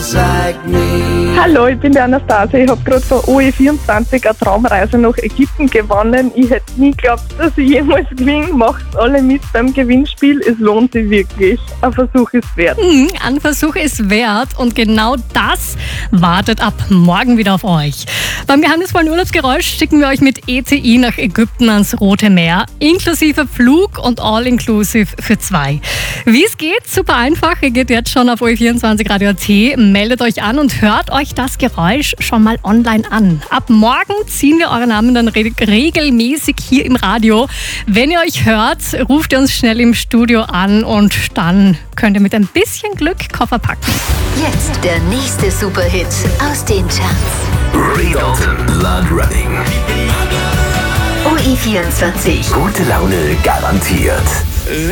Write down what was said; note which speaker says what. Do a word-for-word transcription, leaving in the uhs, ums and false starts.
Speaker 1: girls like me.
Speaker 2: Hallo, ich bin die Anastasia. Ich habe gerade von O E vierundzwanzig eine Traumreise nach Ägypten gewonnen. Ich hätte nie geglaubt, dass ich jemals gewinne. Macht alle mit beim Gewinnspiel. Es lohnt sich wirklich. Ein Versuch ist wert.
Speaker 3: Mhm, ein Versuch ist wert und genau das wartet ab morgen wieder auf euch. Beim geheimnisvollen Urlaubsgeräusch schicken wir euch mit E T I nach Ägypten ans Rote Meer, inklusive Flug und All-Inclusive für zwei. Wie es geht, super einfach. Ihr geht jetzt schon auf O E vierundzwanzig Radio A T, meldet euch an und hört euch das Geräusch schon mal online an. Ab morgen ziehen wir eure Namen dann re- regelmäßig hier im Radio. Wenn ihr euch hört, ruft ihr uns schnell im Studio an und dann könnt ihr mit ein bisschen Glück Koffer packen.
Speaker 4: Jetzt der nächste Superhit aus den Charts.
Speaker 5: Ray Dalton, Blood Running.
Speaker 4: O E vierundzwanzig.
Speaker 5: Gute Laune garantiert.